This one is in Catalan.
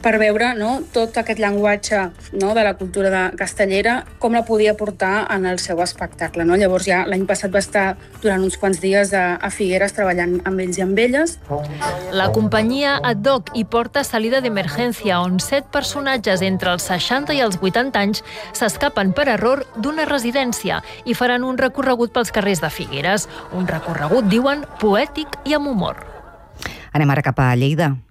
per veure tot aquest llenguatge de la cultura castellera, com la podia portar en el seu espectacle. Llavors ja l'any passat va estar durant uns quants dies a Figueres treballant amb ells i amb elles. La companyia Ad Hoc hi porta Salida d'Emergència, on 7 personatges entre els 60 i els 80 anys s'escapen per error d'una residència i faran un recorregut pels carrers de Figueres. Un recorregut, diuen, poètic i amb humor. Anem ara cap a Lleida.